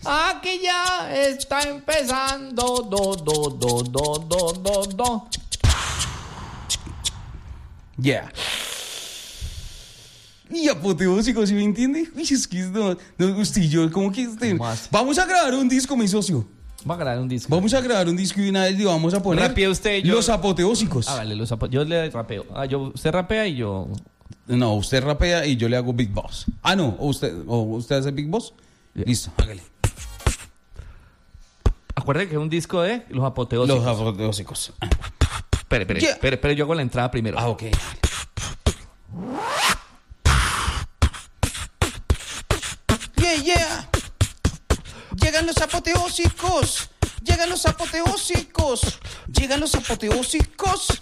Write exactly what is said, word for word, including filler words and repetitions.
Aquí ya está empezando. Do, do, do, do, do, do, do. Yeah. Y apoteósico, ¿sí me entiende? Uy, es que no, no, usted y yo, como que este, vamos a grabar un disco, mi socio. Vamos a grabar un disco. Vamos a grabar un disco y una vez le vamos a poner Rapea usted, yo... los apoteósicos. Hágale, los apo... yo le rapeo. Ah, yo, usted rapea y yo... No, usted rapea y yo le hago Big Boss. Ah, no, o usted, o usted hace Big Boss. Yeah. Listo, hágale. Acuérdate que es un disco de los apoteósicos. Los apoteósicos. Espere, espere, Yeah. espere, espere, yo hago la entrada primero. Ah, ok. Yeah, yeah. Llegan los apoteósicos. Llegan los apoteósicos. Llegan los apoteósicos.